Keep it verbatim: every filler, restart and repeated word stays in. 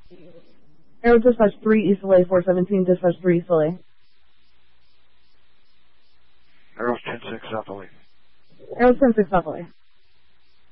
Arrow dispatch three easterly, four seventeen, dispatch three easterly. Arrow ten six southerly. Arrow ten six southerly.